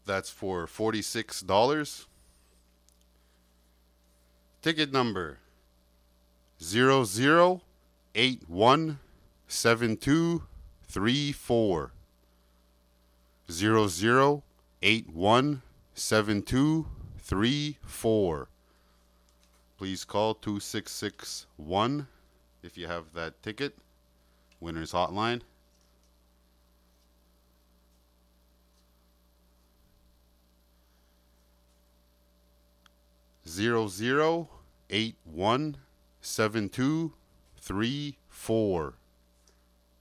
That's for $46. Ticket number 00817234. 00817234. Please call 2661 if you have that ticket. Winner's hotline. Zero zero 817234.